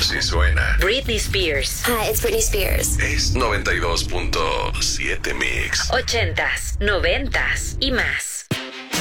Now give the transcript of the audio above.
Sí suena. Britney Spears. Hi, it's Britney Spears. Es 92.7 Mix. 80s, 90s y más.